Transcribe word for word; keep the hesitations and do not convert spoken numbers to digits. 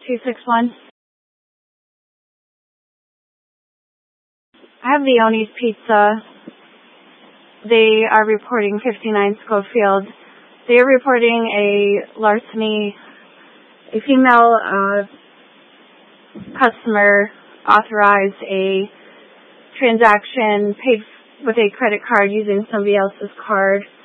two six one. I have Leone's Pizza. They are reporting fifty-nine Schofield. They are reporting a larceny. A female uh, customer authorized a transaction, paid with a credit card using somebody else's card.